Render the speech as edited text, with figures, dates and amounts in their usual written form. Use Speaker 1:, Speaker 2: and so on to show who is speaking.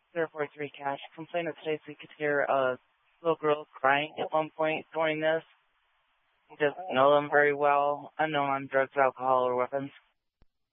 Speaker 1: 043 Cash. Complainant states he could hear a little girl crying at one point during this. He doesn't know them very well. Unknown on drugs, alcohol, or weapons.